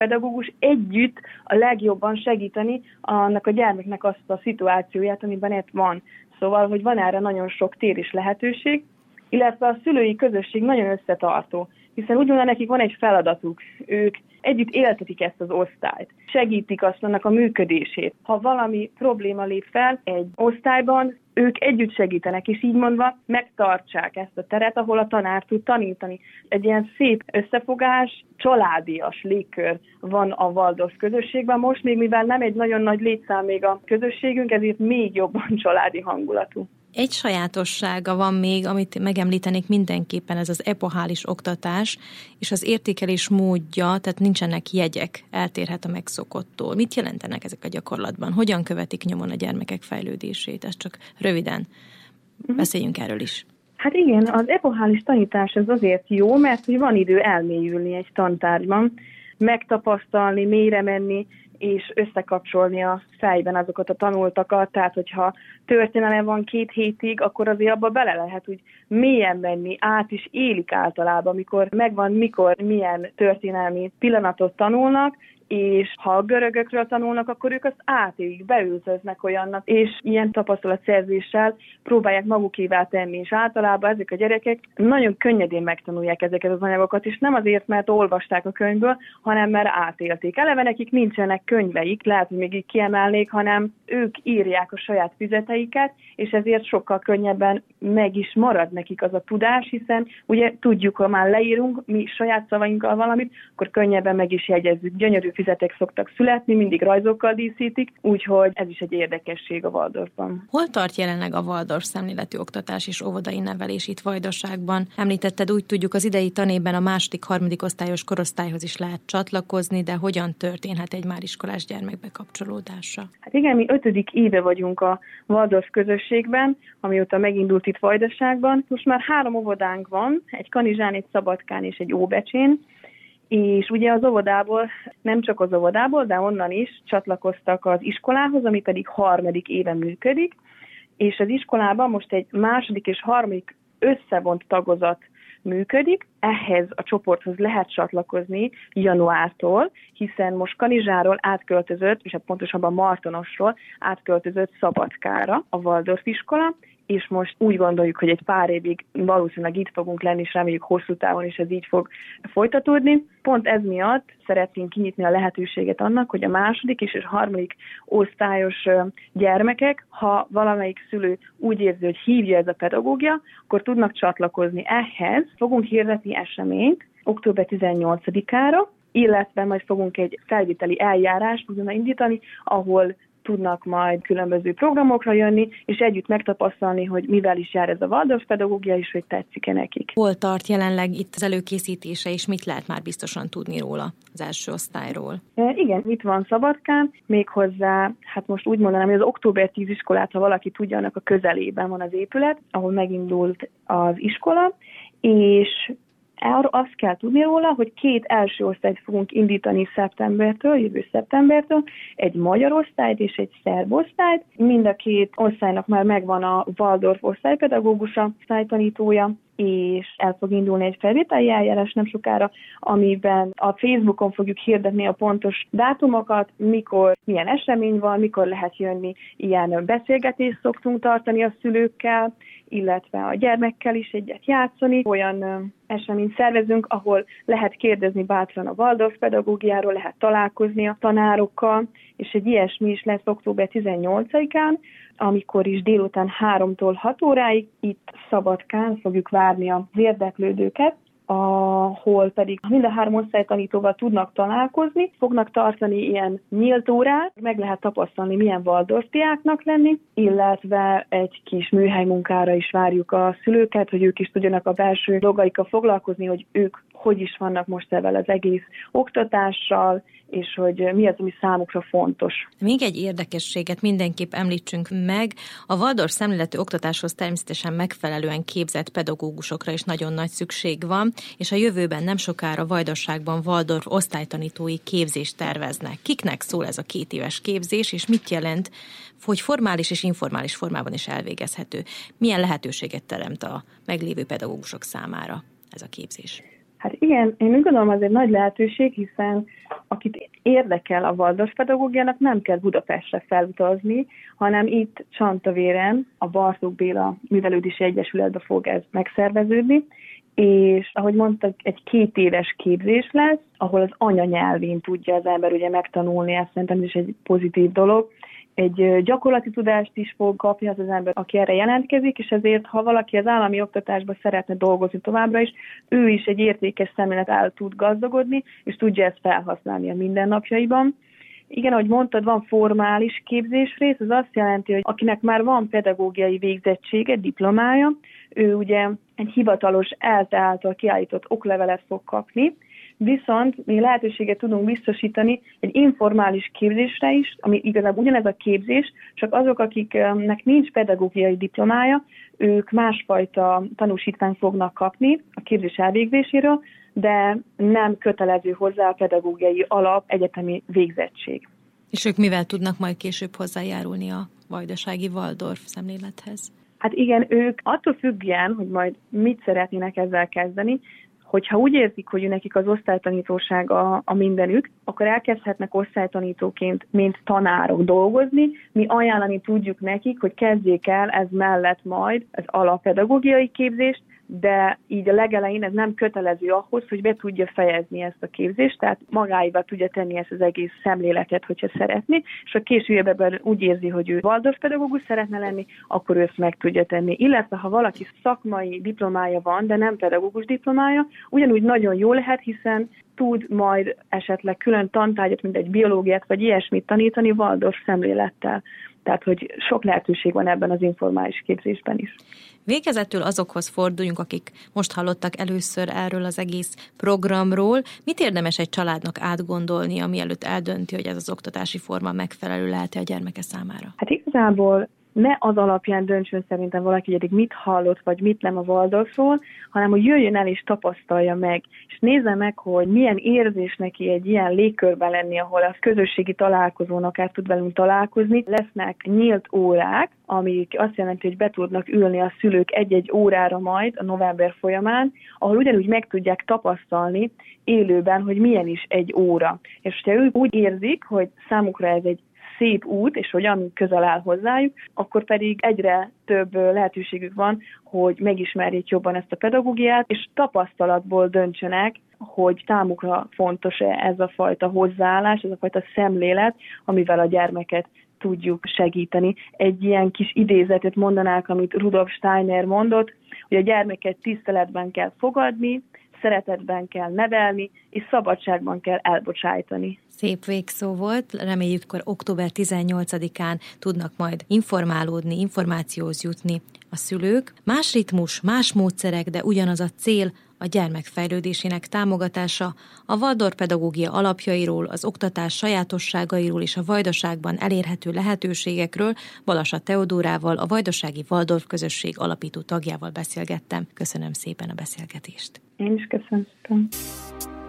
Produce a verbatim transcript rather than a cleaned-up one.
pedagógus együtt a legjobban segíteni annak a gyermeknek azt a szituációját, amiben itt van. Szóval, hogy van erre nagyon sok tér és lehetőség, illetve a szülői közösség nagyon összetartó, hiszen úgy mondom, nekik van egy feladatuk, ők együtt éltetik ezt az osztályt, segítik azt annak a működését. Ha valami probléma lép fel egy osztályban, ők együtt segítenek, és így mondva megtartsák ezt a teret, ahol a tanár tud tanítani. Egy ilyen szép összefogás, családias légkör van a Waldorf közösségben. Most még, mivel nem egy nagyon nagy létszám még a közösségünk, ezért még jobban családi hangulatú. Egy sajátossága van még, amit megemlítenék mindenképpen, ez az epohális oktatás, és az értékelés módja, tehát nincsenek jegyek, eltérhet a megszokottól. Mit jelentenek ezek a gyakorlatban? Hogyan követik nyomon a gyermekek fejlődését? Ezt csak röviden beszéljünk erről is. Hát igen, az epohális tanítás az azért jó, mert hogy van idő elmélyülni egy tantárgyban, megtapasztalni, mélyre menni, és összekapcsolni a fejben azokat a tanultakat, tehát hogyha történelem van két hétig, akkor azért abba bele lehet úgy mélyen menni, át is élik általában, amikor megvan, mikor milyen történelmi pillanatot tanulnak, és ha a görögökről tanulnak, akkor ők azt átélik, beültöznek olyannak, és ilyen tapasztalatszerzéssel próbálják magukévá tenni, és általában ezek a gyerekek nagyon könnyedén megtanulják ezeket az anyagokat, és nem azért, mert olvasták a könyvből, hanem mert átélték. Eleve nekik nincsenek könyveik, lehet, hogy még így kiemelnék, hanem ők írják a saját füzeteiket, és ezért sokkal könnyebben meg is marad nekik az a tudás, hiszen ugye tudjuk, ha már leírunk mi saját szavainkkal valamit, akkor könnyebben meg is jegyezzük. Gyönyörű füzetek szoktak születni, mindig rajzokkal díszítik, úgyhogy ez is egy érdekesség a Waldorfban. Hol tart jelenleg a Waldorf szemléletű oktatás és óvodai nevelés itt Vajdaságban? Említetted, úgy tudjuk, az idei tanévben a második, harmadik osztályos korosztályhoz is lehet csatlakozni, de hogyan történhet egy már iskolás gyermek bekapcsolódása? Hát igen, mi ötödik éve vagyunk a Waldorf közösségben, amióta megindult itt Vajdaságban. Most már három óvodánk van, egy Kanizsán, egy Szabadkán és egy Óbecsén, és ugye az óvodából, nem csak az óvodából, de onnan is csatlakoztak az iskolához, ami pedig harmadik éve működik, és az iskolában most egy második és harmadik összevont tagozat működik, ehhez a csoporthoz lehet csatlakozni januártól, hiszen most Kanizsáról átköltözött, és hát pontosabban Martonosról átköltözött Szabadkára a Waldorf iskola, és most úgy gondoljuk, hogy egy pár évig valószínűleg itt fogunk lenni, és reméljük hosszú távon is ez így fog folytatódni. Pont ez miatt szeretnénk kinyitni a lehetőséget annak, hogy a második és a harmadik osztályos gyermekek, ha valamelyik szülő úgy érzi, hogy hívja ez a pedagógia, akkor tudnak csatlakozni ehhez. Fogunk hirdetni eseményt október tizennyolcadikára, illetve majd fogunk egy felvételi eljárást tudna indítani, ahol tudnak majd különböző programokra jönni, és együtt megtapasztalni, hogy mivel is jár ez a Waldorf pedagógia, és hogy tetszik-e nekik. Hol tart jelenleg itt az előkészítése, és mit lehet már biztosan tudni róla az első osztályról? E, igen, itt van Szabadkán, méghozzá, hát most úgy mondanám, hogy az október tízes iskolát, ha valaki tudja, annak a közelében van az épület, ahol megindult az iskola, és arra azt kell tudni róla, hogy két első osztályt fogunk indítani szeptembertől, jövő szeptembertől, egy magyar osztályt és egy szerb osztályt. Mind a két osztálynak már megvan a Waldorf osztálypedagógusa, osztálytanítója, és el fog indulni egy felvételi eljárás nem sokára, amiben a Facebookon fogjuk hirdetni a pontos dátumokat, mikor, milyen esemény van, mikor lehet jönni, ilyen beszélgetést szoktunk tartani a szülőkkel, illetve a gyermekkel is egyet játszani. Olyan eseményt szervezünk, ahol lehet kérdezni bátran a Waldorf pedagógiáról, lehet találkozni a tanárokkal, és egy ilyesmi is lesz október tizennyolcadikán, amikor is délután háromtól hat óráig itt Szabadkán fogjuk várni az érdeklődőket, ahol pedig mind a három osztálytanítóval tudnak találkozni, fognak tartani ilyen nyílt órát, meg lehet tapasztalni, milyen Waldorf diáknak lenni, illetve egy kis műhelymunkára is várjuk a szülőket, hogy ők is tudjanak a belső dolgaikkal foglalkozni, hogy ők hogy is vannak most ezzel az egész oktatással, és hogy mi az, ami számukra fontos. Még egy érdekességet mindenképp említsünk meg. A Waldorf szemléletű oktatáshoz természetesen megfelelően képzett pedagógusokra is nagyon nagy szükség van, és a jövőben nem sokára Vajdaságban Waldorf osztálytanítói képzést terveznek. Kiknek szól ez a két éves képzés, és mit jelent, hogy formális és informális formában is elvégezhető? Milyen lehetőséget teremt a meglévő pedagógusok számára ez a képzés? Hát igen, én úgy gondolom, az egy nagy lehetőség, hiszen akit érdekel a Waldorf pedagógiának, nem kell Budapestre felutazni, hanem itt Csantavéren, a Bartók Béla Művelődési Egyesületben fog ez megszerveződni, és ahogy mondtak, egy két éves képzés lesz, ahol az anyanyelvén tudja az ember ugye megtanulni, ezt szerintem is egy pozitív dolog. Egy gyakorlati tudást is fog kapni az az ember, aki erre jelentkezik, és ezért, ha valaki az állami oktatásban szeretne dolgozni továbbra is, ő is egy értékes szemlélettel tud gazdagodni, és tudja ezt felhasználni a mindennapjaiban. Igen, ahogy mondtad, van formális képzésrész, az azt jelenti, hogy akinek már van pedagógiai végzettsége, diplomája, ő ugye egy hivatalos é el té által kiállított oklevelet fog kapni, viszont mi lehetőséget tudunk biztosítani egy informális képzésre is, ami igazából ugyanez a képzés, csak azok, akiknek nincs pedagógiai diplomája, ők másfajta tanúsítványt fognak kapni a képzés elvégzéséről, de nem kötelező hozzá a pedagógiai alap egyetemi végzettség. És ők mivel tudnak majd később hozzájárulni a vajdasági Waldorf szemlélethez? Hát igen, ők attól függően, hogy majd mit szeretnének ezzel kezdeni, hogyha úgy érzik, hogy nekik az osztálytanítóság a, a mindenük, akkor elkezdhetnek osztálytanítóként, mint tanárok dolgozni. Mi ajánlani tudjuk nekik, hogy kezdjék el ez mellett majd az alappedagógiai képzést, de így a legelején ez nem kötelező ahhoz, hogy be tudja fejezni ezt a képzést, tehát magáiba tudja tenni ezt az egész szemléletet, hogyha szeretné, és a későbbében úgy érzi, hogy ő Waldorf pedagógus szeretne lenni, akkor ő ezt meg tudja tenni. Illetve ha valaki szakmai diplomája van, de nem pedagógus diplomája, ugyanúgy nagyon jó lehet, hiszen tud majd esetleg külön tantárgyat, mint egy biológiát, vagy ilyesmit tanítani Waldorf szemlélettel. Tehát, hogy sok lehetőség van ebben az informális képzésben is. Végezetül azokhoz forduljunk, akik most hallottak először erről az egész programról. Mit érdemes egy családnak átgondolnia, mielőtt eldönti, hogy ez az oktatási forma megfelelő lehet-e a gyermeke számára? Hát igazából ne az alapján döntsön szerintem valaki, hogy eddig mit hallott, vagy mit nem a Waldorfról, hanem hogy jöjjön el és tapasztalja meg, és nézze meg, hogy milyen érzés neki egy ilyen légkörben lenni, ahol a közösségi találkozón akár tud velünk találkozni. Lesznek nyílt órák, amik azt jelenti, hogy be tudnak ülni a szülők egy-egy órára majd a november folyamán, ahol ugyanúgy meg tudják tapasztalni élőben, hogy milyen is egy óra. És ha ők úgy érzik, hogy számukra ez egy szép út, és hogy ami közel áll hozzájuk, akkor pedig egyre több lehetőségük van, hogy megismerjék jobban ezt a pedagógiát, és tapasztalatból döntsenek, hogy számukra fontos-e ez a fajta hozzáállás, ez a fajta szemlélet, amivel a gyermeket tudjuk segíteni. Egy ilyen kis idézetet mondanák, amit Rudolf Steiner mondott, hogy a gyermeket tiszteletben kell fogadni, szeretetben kell nevelni, és szabadságban kell elbocsájtani. Szép végszó volt, reméljük, hogy október tizennyolcadikán tudnak majd informálódni, információhoz jutni a szülők. Más ritmus, más módszerek, de ugyanaz a cél, a gyermek fejlődésének támogatása, a Waldorf pedagógia alapjairól, az oktatás sajátosságairól és a Vajdaságban elérhető lehetőségekről Balassa Teodórával, a Vajdasági Waldorf közösség alapító tagjával beszélgettem. Köszönöm szépen a beszélgetést. Én is köszönöm szépen.